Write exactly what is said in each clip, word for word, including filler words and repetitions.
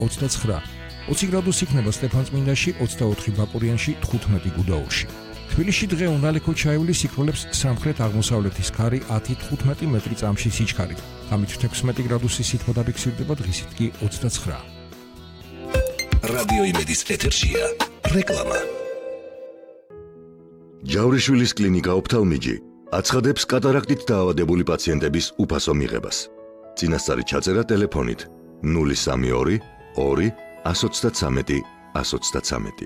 ოცდაცხრა. ოცი გრადუსი იქნება სტეფანწმინდაში, ოცდაოთხი ბაკურიანში, თხუთმეტი გუდაურში. თბილისში დღე უნალექო ჩაივლის იქროლებს სამხრეთ-აღმოსავლეთის ქარი ათი თხუთმეტი მეტრი წამში სიჩქარით. ღამით თექვსმეტი გრადუსი სითბო დაფიქსირდება, დღისით კი ოცდაცხრა. რადიო იმედის ეთერშია რეკლამა. ჯავრიშვილის კლინიკა ოფთალმიჯი აცხადებს კატარაქტით დაავადებული პაციენტების უფასო მიღებას. წინასწარი ჩაწერა ტელეფონით ნული სამი ორი ორი ათს ოცდათვრამეტი ათს ოცდათვრამეტი.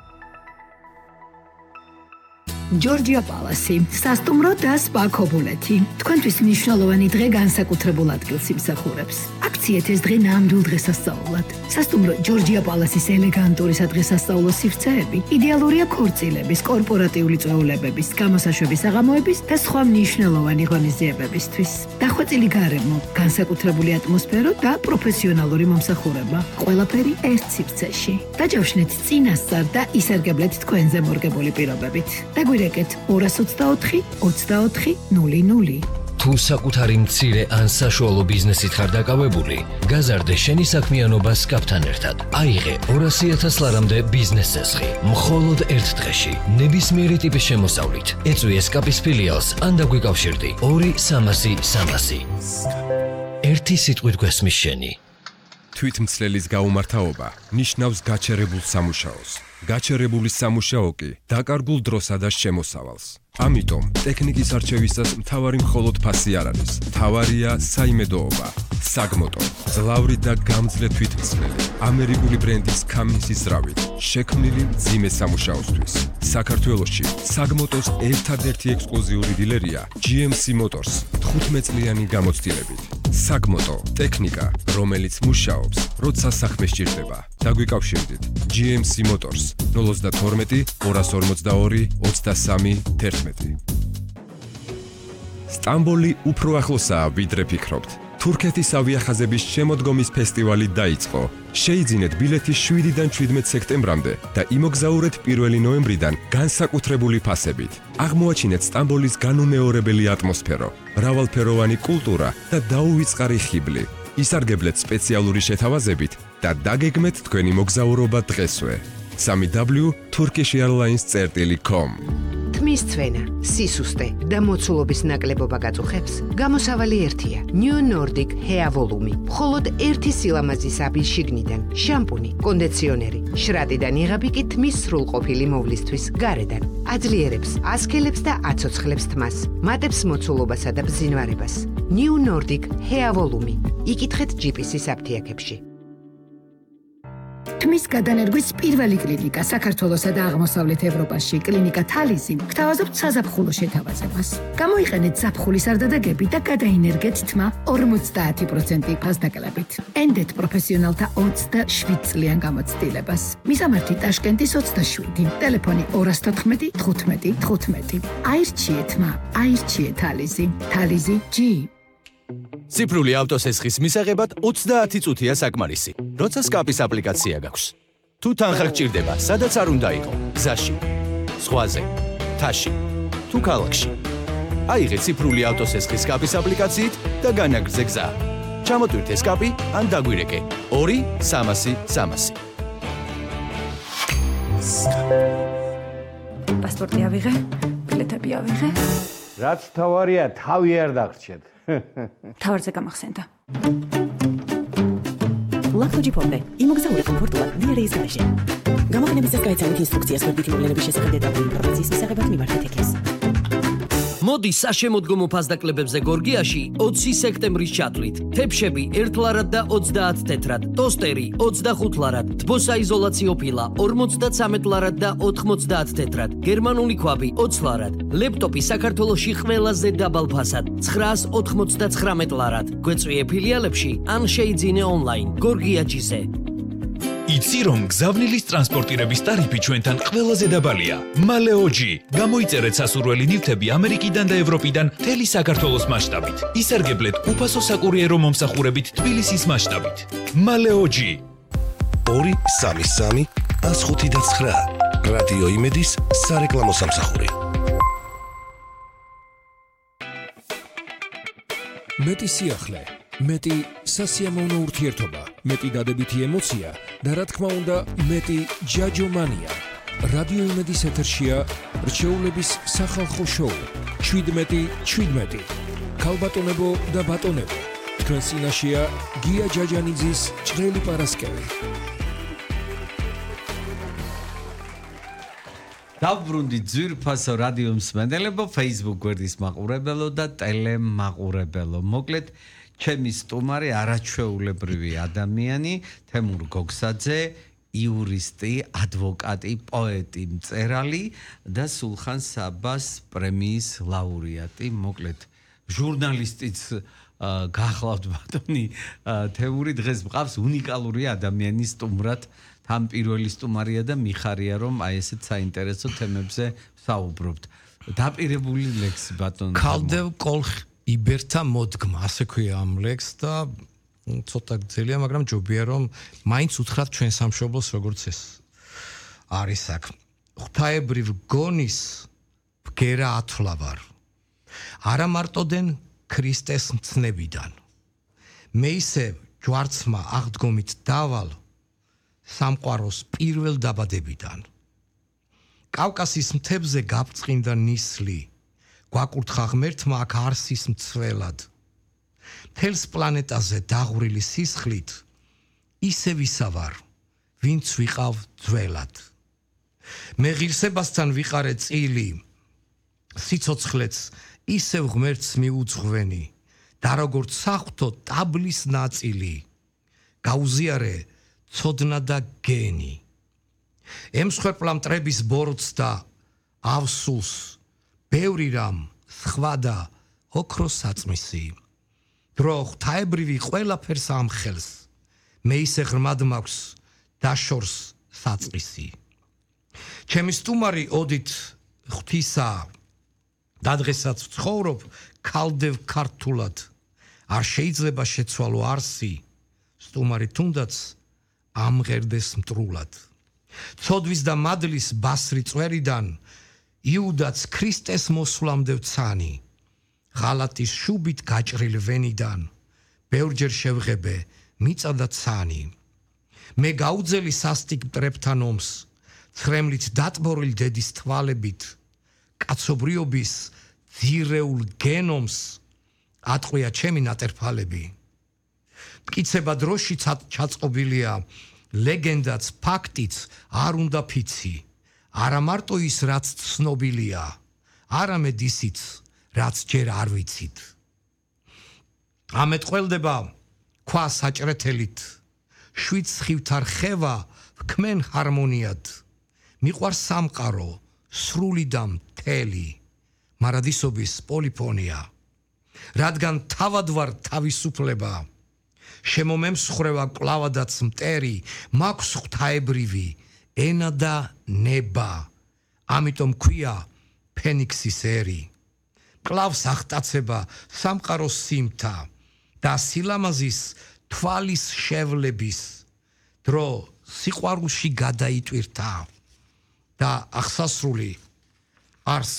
ჯორჯია პალასი, სასტუმრო და სპა ქობულეთი. თქვენთვის მნიშვნელოვანი დღე განსაკუთრებულ ადგილს იმსახურებს. აქციეთ ეს დღე ნამდვილ დღესასწაულად. სასტუმრო ჯორჯია პალასის ელეგანტური სადღესასწაულო სივრცეები იდეალურია ქორწილების, კორპორატიული წვეულებების, გამოსაშვების საღამოების და სხვა მნიშვნელოვანი ღონისძიებებისთვის. დახვეწილი გარემო, განსაკუთრებული ატმოსფერო და პროფესიონალური მომსახურება. ყველაფერი ერთ სივრცეში. დაჯავშნეთ წინასწარ და ისარგებლეთ თქვენზე მორგებული პირობებით. დაგვირეკეთ ორას ოცდაოთხი ოცდაოთხი ნული ნული. თუ საკუთარი მცირე ან საშუალო ბიზნესით ხარ დაკავებული, გაზარდე შენი საქმიანობა სკაფთან ერთად. აიღე ორასი ათას ლარამდე ბიზნეს წესხი, მხოლოდ ერთ დღეში, ნებისმიერი ტიპის შემოსავლით. ეწვი სკაფის ფილიალს ან დაგვიკავშირდი ორი სამასი სამასი. ერთი სიტყვით გვესმის შენი. თვითმცლელის გაუმართავობა ნიშნავს გაჩერებულ სამუშაოს. გაჩერებული სამუშაო კი დაკარგულ დროსა და შემოსავალს. ამიტომ ტექნიკის არჩევისას მთავარი მხოლოდ ფასი არ არის. მთავარია საიმედოობა. საგმოტო, ძლავრი და გამძლე თვითმცლელი, ამერიკული ბრენდის კამინსის ზრავით, შექმნილი მძიმე სამუშაოსთვის. საქართველოში საგმოტოს ერთადერთი ექსკლუზიური დილერია ჯი ემ სი Motors თხუთმეტ წლიანი გამოცდილებით. საგმოტო, ტექნიკა, რომელიც მუშაობს, როცა საქმე სჭირდება. დაგვიკავშირდით ჯი ემ სი Motors ნული ოცდათორმეტი ორას ორმოცდაორი ოცდასამი თერთმეტი. სტამბოლი უფრო ახლოსაა, ვიდრე ფიქრობთ. თურქეთის ავიახაზების შემოდგომის ფესტივალი დაიწყო. შეიძინეთ ბილეთი შვიდიდან ჩვიდმეტ სექტემბრამდე და იმოგზაურეთ პირველი ნოემბრიდან განსაკუთრებული ფასებით. აღმოაჩინეთ სტამბოლის განუმეორებელი ატმოსფერო, მრავალფეროვანი კულტურა და დაუვიწყარი ხიბლი. ისარგებლეთ სპეციალური შეთავაზებით და დაგეგმეთ თქვენი მოგზაურობა დღესვე. სამი დაბლიუ turkish airlines წერტილი com. თმის ცვენა, სისუსტე და მოცულობის ნაკლებობა გაწუხებს. გამოსავალი ერთია. New Nordic Hair Volume. მხოლოდ ერთი სილამაზის აბი შიგნიდან, შამპუნი, კონდიციონერი, შრატიდან იღები კი თმის სრულყოფილი მოვლისთვის გარედან. აძლიერებს, ასქელებს და აცოცხლებს თმას. მატებს მოცულობასა და ბზინვარებას. New Nordic Hair Volume. იკითხეთ ჯი პი სის აფთიაქებში. თმის გადანერგვის პირველი კლინიკა საქართველოსა და აღმოსავლეთ ევროპაში, კლინიკა თალიზი, გთავაზობთ საზაფხულო შეთავაზებას. გამოიყენეთ ზაფხულის არდადეგები და გადაინერგეთ თმა ორმოცდაათი პროცენტი ფასდაკლებით. ენდეთ პროფესიონალთა ოცდაშვიდ წლიან გამოცდილებას. მისამართი ტაშკენტის ოცდაშვიდი, ტელეფონი ორას თოთხმეტი თხუთმეტი თხუთმეტი. აირჩიეთ თმა, აირჩიეთ თალიზი, თალიზი ჯი. ციფრული ავტოსესხის მისაღებად ოცდაათი წუთია საკმარისი, როცა სკაპის აპლიკაცია გაქვს. თუ თანხა გჭირდება, სადაც არ უნდა იყო, გზაში, ზღვაზე, მთაში, თუ ქალაქში. აიღე ციფრული ავტოსესხის სკაპის აპლიკაციით და განაგრძე გზა. ჩამოტვირთე სკაპი ან დაგვირეკე ორი სამასი სამასი. პასპორტი ავიღე, ბილეთები ავიღე. რაც თავარია, თავი არ დაგრჩეთ. თავარზე გამახსენდა. ლაქთოჯი ფონდე, იმოგზაურე კომფორტულად დიარეის გარეშე. გამოყენების წესს გაიცანით ინსტრუქციას ვებითი მოვლენების შესახებ დეტალური ინფორმაციის მისაღებად მიმართეთ ექეს. მოდი საშემოდგომო ფასდაკლებებზე გორგიაში ოცი სექტემბრის ჩათვლით. თეფშები ერთ ლარად და ოცდაათ თეთრად, ტოსტერი ოცდახუთ ლარად, თბოსაიზოლაციო ფილა ორმოცდათვრამეტ ლარად და ოთხმოცდაათ თეთრად, გერმანული ქვაბი ოცი ლარად, ლეპტოპი საქართველოში ყველაზე დაბალ ფასად ცხრაას ოთხმოცდათვრამეტ ლარად. გვეწვიე ფილიალებში ან შეიძინე ონლაინ გორგიაჯიზე. იცი რომ გზავნილის ტრანსპორტირების ტარიფი ჩვენთან ყველაზე დაბალია. მალეოჯი. გამოიწერეთ სასურველი ნივთები ამერიკიდან და ევროპიდან მთელი საქართველოს მასშტაბით. ისარგებლეთ უფასო საკურიერო მომსახურებით თბილისის მასშტაბით. მალეოჯი. ორი სამი სამი ათს ხუთი და ცხრა. რადიო იმედის სარეკლამო სამსახური. მეტი სიახლე, მეტი სასიამოვნო ურთიერთობა, მეტი დადებითი ემოცია და რა თქმა უნდა, მეტი ჯაჯომანია. რადიო იმედის ეთერშია რჩეულების სახალხო შოუ შვიდმეტი შვიდმეტი. ქალბატონებო და ბატონებო, თქვენ წინაშეა გია ჯაჯანიძის ჭრელი პარასკევი. დაბრუნდი ძვირფასო რადიო მსმენელებო, Facebook გვერდის მაყურებელო და ტელემაყურებელო. მოკლედ, ჩემი სტუმარი არაჩვეულებრივი ადამიანი, თემურ გოგსაძე, იურისტი, ადვოკატი, პოეტი, მწერალი და სულხან საბას პრემიის ლაურეატი. მოკლედ, ჟურნალისტიც გახლავთ ბატონი თემური, დღეს მყავს უნიკალური ადამიანი სტუმრად. თან პირველი სტუმარია და მიხარია რომ აი ესეთ საინტერესო თემებზე საუბრობთ. დაპირებული ლექსი ბატონო. ქალდევ კოლხ იბერთა მოდგმა, ასე ქვია ამ ლექსს და ცოტა გძელია, მაგრამ ჯობია რომ მაინც უთხრათ ჩვენ სამშობლოს როგორც ეს არის აქ. ღვთაებრივ გონის ბგერა ათვლა ვარ. არა მარტოდენ ქრისტეს მცნებიდან. მე ისე ჯვარცმა აღდგომით დავალ სამყაროს პირველ დაბადებიდან. კავკასის მთებზე გაბწყინდა ნისლი, გვაკურთხა ღმერთმა აქ არსის მცველად. მთელს პლანეტაზე დაღვრილი სისხლით ისე ვისავარ, ვინც ვიყავ ძველად. მე ღირსებასთან ვიყარე წილი, სიცოცხლეც ისევ ღმერთს მიუძღვენი და როგორც საღვთო ტაბლის ნაწილი, გაუზიარე ცოდნა და გენი. ემსხვერპლა მტრების ბოროტს და ავსულს, ბევრი რამ სხვა და ოქროს საწმისი. დრო ღვთაებრივი ყველაფერს ამხელს, მე ისე ღრმად მაქვს დაშორს საწყისი. ჩემი სტუმარი ოდით ღვთისაა და დღესაც ვცხოვრობ ქალდევ ქართულად. არ შეიძლება შეცვალო არსი, სტუმარი თუნდაც ამღერდეს მტრულად. ცოდვის და მადლის ბასრი წვერიდან იუდაც ქრისტეს მოსვლამდე ვცანი. ღალატის შუბით გაჭრილ ვენიდან ბევრჯერ შევღებე მიწა და ცანი. მე გაუძელი სასტიკ მტრებთან ომს, ცხრემლით დატბორილ დედის თვალებით, კაცობრიობის ძირეულ გენომს ატყვია ჩემი ნატერფალები. მტკიცება დროში ჩაწყობილია, ლეგენდაც ფაქტიც არ უნდა ფიცი. არა მარტო ის რაც ცნობილია, არამედ ისიც რაც ჯერ არ ვიცით. ამეთ ყველდება ქვა საჭრეთელით, შვიდ სხივთარ ხევა ვქმენ ჰარმონიად. მიყვარს სამყარო სრული და მთელი, მარადისობის პოლიფონია. რადგან თავად ვარ თავისუფლება, შემომემსხრევა კლავადაც მტერი, მაქვს ღვთაებრივი ენა და ნება. ამიტომ ქვია ფენიქსის ერი. კლავს აღტაცება სამყაროს სიმთა და სილამაზის თვალის შევლების. დრო სიყვარულში გადაიტვირთა და აღსასრული არს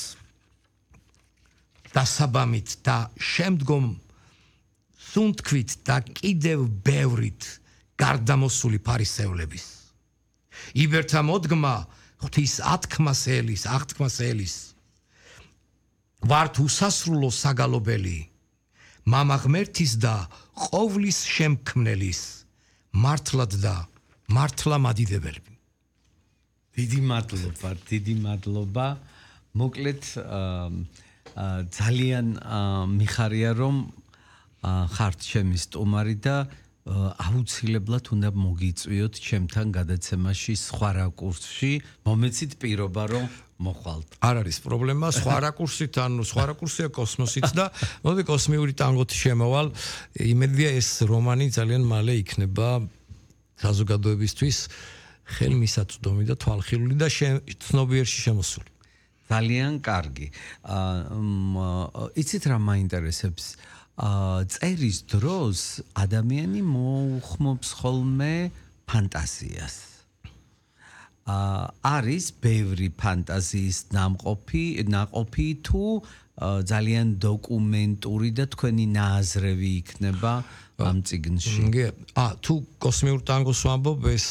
დასაბამით და შემდგომ სუნთქვით და კიდევ ბევრით გარდამოსული ფარისევლების. იბერთა მოდგმა ღვთის ათქმას ელის, აღთქმას ელის. ვართ უსასრულო საგალობელი, მამა ღმერთის და ყოვლის შემქმნელის, მართლად და მართლა მადიდებელი. დიდი მადლობა, დიდი მადლობა. მოკლედ ძალიან მიხარია რომ ხართ ჩემი სტუმარი და აუცილებლად უნდა მოგიწვიოთ ჩემთან გადაცემაში სხვა რაკურსში, მომეცით პირობა რომ მოხვალთ. არ არის პრობლემა, სხვა რაკურსით, ანუ სხვა რაკურსია კოსმოსიც და მოდი კოსმიური ტანგოთ შემოვალ. იმედია ეს რომანი ძალიან მალე იქნება საზოგადოებისთვის ხელმისაწვდომი და თვალხილული და ცნობიერში შემოსული. ძალიან კარგი. იცით რა მაინტერესებს? წერის დროს ადამიანი მოუხმობს ხოლმე ფანტაზიას. არის ბევრი ფანტაზიის ნამყოფი, ნაყოფი თუ ძალიან დოკუმენტური და თქვენი ნააზრევი იქნება ამ წიგნში. ა თუ კოსმიურ ტანგოს ვამბობ, ეს